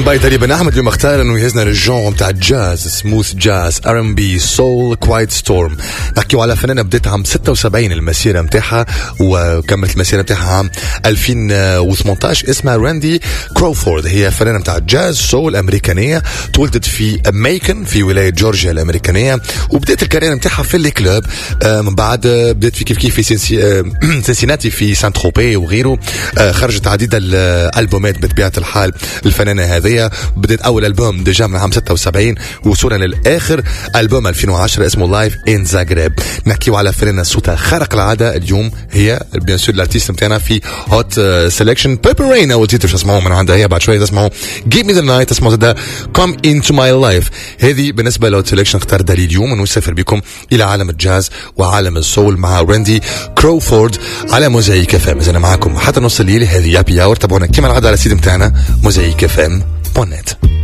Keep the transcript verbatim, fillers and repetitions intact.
باي تقريبا احمد اليوم اختار انه يهزنا للجون بتاع الجاز، سموث جاز، ار ام بي، سول، كوايت ستورم. نحكيو على فنانه بدات عام ستة وسبعين المسيره نتاعها وكملت المسيره نتاعها عام ألفين وثمانية عشر، اسمها راندي كروفورد. هي فنانه بتاع جاز سول امريكانيه، تولدت في مايكن في ولايه جورجيا الامريكانيه، وبدات الكارير نتاعها في الكلوب. من بعد بدات في كيف كيف في سينسيناتي في سان تروبي وغيره. خرجت عديد الالبومات بطبيعه الحال. الفنانه هذه بدات اول البوم ديجا من عام ستة وسبعين وصولا للاخر البوم ألفين وعشرة اسمه لايف ان زاغريب. نحكيو على فنانه صوتها خارق العاده اليوم، هي بيان سور الارتيست نتاعنا في هوت سيلكشن. بيبر رين اول تيتر تسمعوه من عندها هي، بعد شويه تسمعوا جيف مي ذا نايت، تسمعوا زاد كوم انتو ماي لايف. هذه بالنسبه لهوت سيلكشن اختارتها لي اليوم، ونسافر بكم الى عالم الجاز وعالم السول مع راندي كروفورد على موزايك اف ام. انا معاكم حتى نص الليل، هذه يابي اور. تابعونا كما العاده على السيد نتاعنا موزايك اف ام بونت.